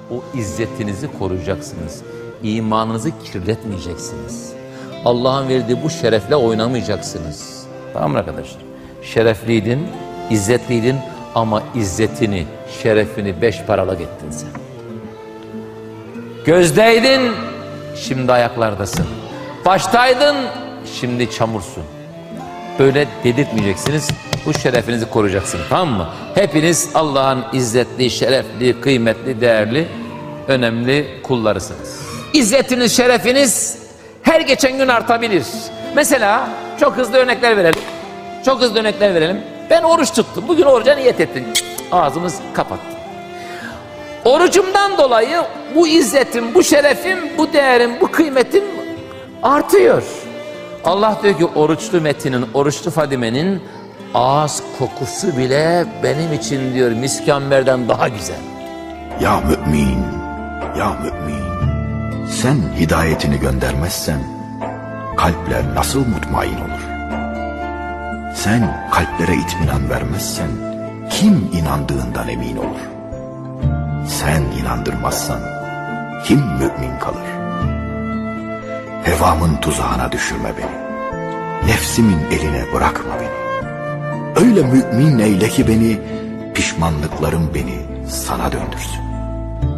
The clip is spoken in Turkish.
o izzetinizi koruyacaksınız. İmanınızı kirletmeyeceksiniz. Allah'ın verdiği bu şerefle oynamayacaksınız. Tamam mı arkadaşlar? Şerefliydin, izzetliydin ama izzetini, şerefini 5 paralık ettin sen. Gözdeydin, şimdi ayaklardasın. Baştaydın, şimdi çamursun. Böyle dedirtmeyeceksiniz. Bu şerefinizi koruyacaksınız. Tamam mı? Hepiniz Allah'ın izzetli, şerefli, kıymetli, değerli, önemli kullarısınız. İzzetiniz, şerefiniz her geçen gün artabilir. Mesela çok hızlı örnekler verelim. Çok hızlı örnekler verelim. Ben oruç tuttum. Bugün oruca niyet ettim. Ağzımız kapattı. Orucumdan dolayı bu izzetim, bu şerefim, bu değerim, bu kıymetim artıyor. Allah diyor ki oruçlu Metin'in, oruçlu Fadime'nin ağız kokusu bile benim için diyor miskamberden daha güzel. Ya mümin, ya mümin, sen hidayetini göndermezsen kalpler nasıl mutmain olur? Sen kalplere itminan vermezsen kim inandığından emin olur? Sen inandırmazsan kim mümin kalır? Hevamın tuzağına düşürme beni. Nefsimin eline bırakma beni. Öyle mümin eyle ki beni, pişmanlıklarım beni sana döndürsün.